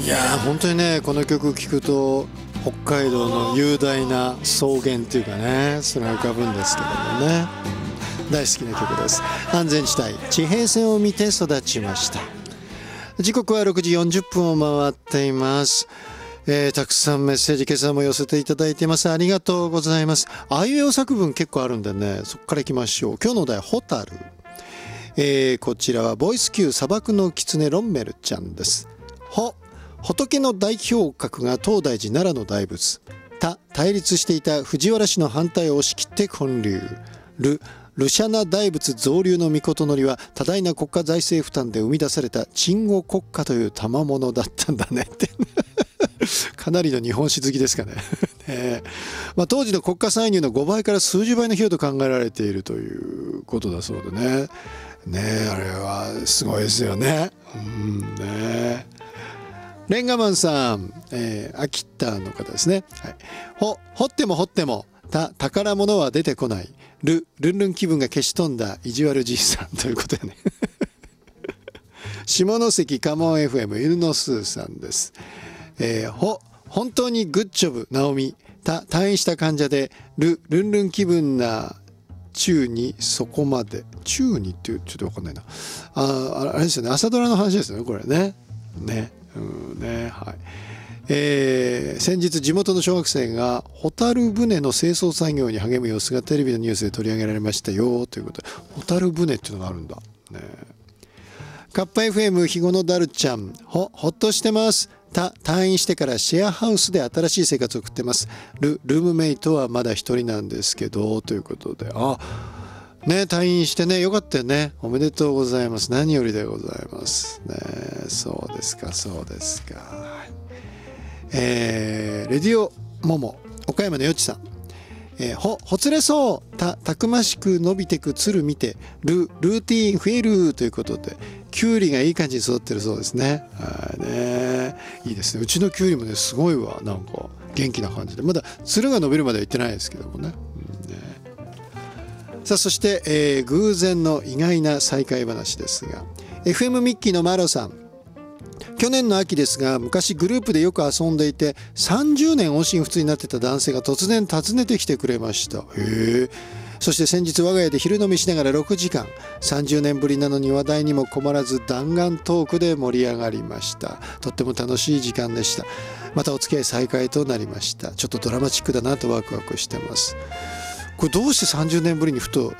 やー本当にね、この曲聴くと北海道の雄大な草原っていうかね、それが浮かぶんですけどもね、大好きな曲です。安全地帯地平線を見て育ちました。時刻は6時40分を回っています。たくさんメッセージ今朝も寄せていただいています。ありがとうございます。あいうえお作文結構あるんでね、そこからいきましょう。今日のお題ホタル、こちらはボイス級砂漠の狐ロンメルちゃんです。仏の代表格が東大寺奈良の大仏。対立していた藤原氏の反対を押し切って建立。ルシャナ大仏造立の命のりは多大な国家財政負担で生み出された鎮護国家という賜物だったんだねってかなりの日本史好きですかね当時の国家歳入の5倍から数十倍の費用と考えられているということだそうでね。あれはすごいですよね。レンガマンさん、秋田の方ですね。掘っても掘っても宝物は出てこない。ルンルン気分が消し飛んだ意地悪じいさんということでね下関カモン FM 犬のスーさんです。本当にグッジョブナオミ。退院した患者でルンルン気分な中にそこまで中にっていうちょっと分かんないな。あれですよね、朝ドラの話ですよねこれね。先日地元の小学生がホタル船の清掃作業に励む様子がテレビのニュースで取り上げられましたよということで、ホタル船っていうのがあるんだね。カッパ FM 日後のダルちゃん、ほっとしてます。退院してからシェアハウスで新しい生活を送ってます。ルームメイトはまだ一人なんですけどということで、退院してね、よかったよね。おめでとうございます。何よりでございますね。そうですかそうですか。レディオモモ岡山のよちさん、ほつれそうたくましく伸びてくつる見てルーティーン増えるということで、キュウリがいい感じに育ってるそうですね。いいですね。うちのキュウリもねすごいわ、なんか元気な感じで、まだつるが伸びるまでは行ってないですけどもね。さあそして、偶然の意外な再会話ですが、 FM ミッキーのマロさん、去年の秋ですが、昔グループでよく遊んでいて30年音信不通になってた男性が突然訪ねてきてくれました。そして先日我が家で昼飲みしながら6時間、30年ぶりなのに話題にも困らず弾丸トークで盛り上がりました。とっても楽しい時間でした。またお付き合い再開となりました。ちょっとドラマチックだなとワクワクしてます。これどうして30年ぶりにふと